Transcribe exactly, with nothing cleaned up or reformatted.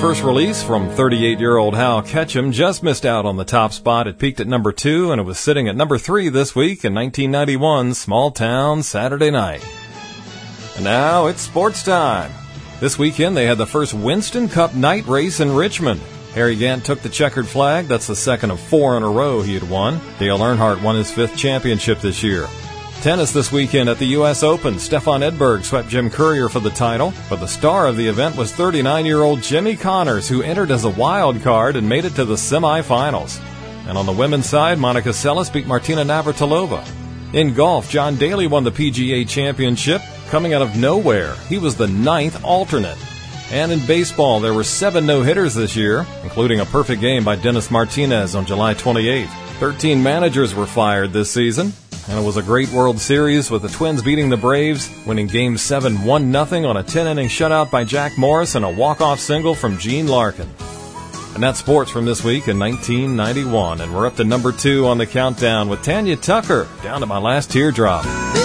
first release from thirty-eight-year-old Hal Ketchum just missed out on the top spot. It peaked at number two, and it was sitting at number three this week in nineteen ninety-one's Small Town Saturday Night. And now it's sports time. This weekend they had the first Winston Cup night race in Richmond. Harry Gant took the checkered flag. That's the second of four in a row he had won. Dale Earnhardt won his fifth championship this year. Tennis this weekend at the U S Open. Stefan Edberg swept Jim Courier for the title, but the star of the event was thirty-nine-year-old Jimmy Connors, who entered as a wild card and made it to the semifinals. And on the women's side, Monica Seles beat Martina Navratilova. In golf, John Daly won the P G A Championship, coming out of nowhere. He was the ninth alternate. And in baseball, there were seven no-hitters this year, including a perfect game by Dennis Martinez on July twenty-eighth. Thirteen managers were fired this season. And it was a great World Series with the Twins beating the Braves, winning Game seven one nothing on a ten-inning shutout by Jack Morris and a walk-off single from Gene Larkin. And that's sports from this week in nineteen ninety-one. And we're up to number two on the countdown with Tanya Tucker, Down to My Last Teardrop.